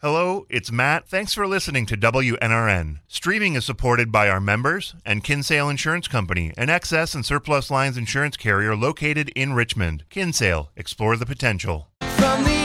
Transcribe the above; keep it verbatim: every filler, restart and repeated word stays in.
Hello, it's Matt. Thanks for listening to W N R N. Streaming is supported by our members and Kinsale Insurance Company, an excess and surplus lines insurance carrier located in Richmond. Kinsale, explore the potential. From the